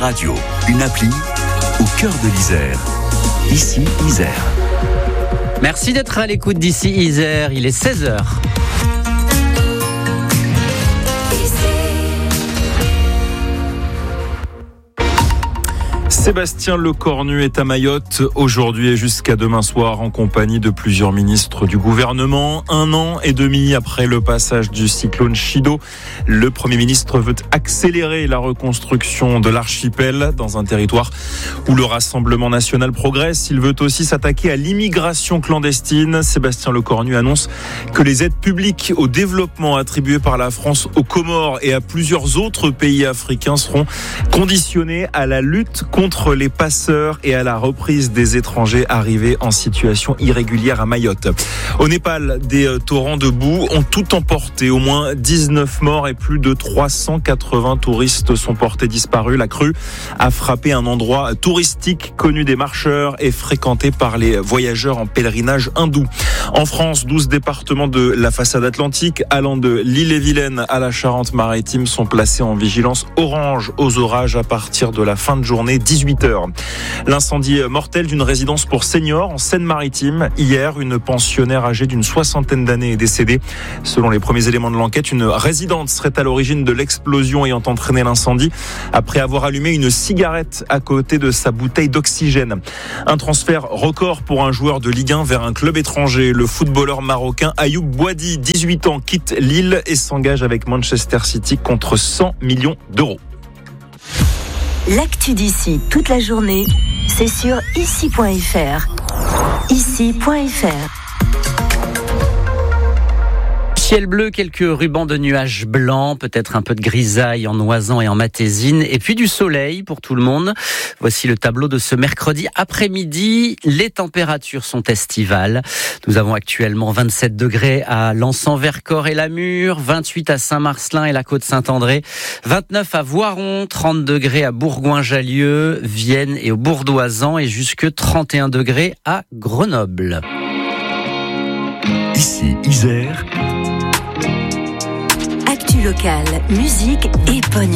radio, une appli au cœur de l'Isère. Ici, Isère. Merci d'être à l'écoute d'ici Isère, il est 16h. Sébastien Lecornu est à Mayotte aujourd'hui et jusqu'à demain soir en compagnie de plusieurs ministres du gouvernement. 1 an et demi après le passage du cyclone Chido, le Premier ministre veut accélérer la reconstruction de l'archipel dans un territoire où le Rassemblement national progresse. Il veut aussi s'attaquer à l'immigration clandestine. Sébastien Lecornu annonce que les aides publiques au développement attribuées par la France aux Comores et à plusieurs autres pays africains seront conditionnées à la lutte contre les passeurs et à la reprise des étrangers arrivés en situation irrégulière à Mayotte. Au Népal, des torrents de boue ont tout emporté. Au moins 19 morts et plus de 380 touristes sont portés disparus. La crue a frappé un endroit touristique connu des marcheurs et fréquenté par les voyageurs en pèlerinage hindou. En France, 12 départements de la façade atlantique allant de l'Ille-et-Vilaine à la Charente-Maritime sont placés en vigilance orange aux orages à partir de la fin de journée, 18h. L'incendie mortel d'une résidence pour seniors en Seine-Maritime. Hier, une pensionnaire âgée d'une 60aine d'années est décédée. Selon les premiers éléments de l'enquête, une résidente serait à l'origine de l'explosion ayant entraîné l'incendie après avoir allumé une cigarette à côté de sa bouteille d'oxygène. Un transfert record pour un joueur de Ligue 1 vers un club étranger. Le footballeur marocain Ayoub Boadi, 18 ans, quitte Lille et s'engage avec Manchester City contre 100 millions d'euros. L'actu d'ici toute la journée, c'est sur ici.fr. Ici.fr. Ciel bleu, quelques rubans de nuages blancs, peut-être un peu de grisaille en Oisans et en Matésine, et puis du soleil pour tout le monde. Voici le tableau de ce mercredi après-midi. Les températures sont estivales. Nous avons actuellement 27 degrés à Lançon-Vercors et Lamure, 28 à Saint-Marcelin et la Côte-Saint-André, 29 à Voiron, 30 degrés à Bourgoin-Jallieu, Vienne et au Bourdoisan et jusque 31 degrés à Grenoble. Ici, Isère. Actu locale, musique et pognon.